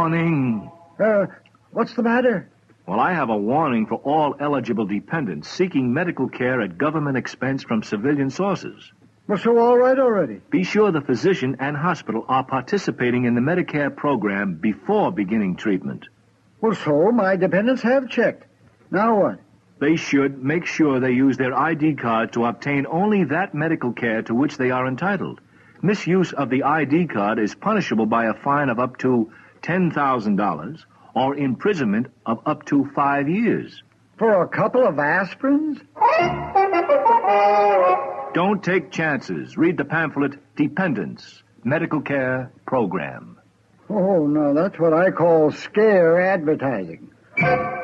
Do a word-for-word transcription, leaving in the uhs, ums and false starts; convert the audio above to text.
warning. Uh, what's the matter? Well, I have a warning for all eligible dependents seeking medical care at government expense from civilian sources. Well, so all right already. Be sure the physician and hospital are participating in the Medicare program before beginning treatment. Well, so my dependents have checked. Now what? They should make sure they use their I D card to obtain only that medical care to which they are entitled. Misuse of the I D card is punishable by a fine of up to ten thousand dollars or imprisonment of up to five years. For a couple of aspirins? Don't take chances. Read the pamphlet, Dependents, Medical Care Program. Oh, no, that's what I call scare advertising.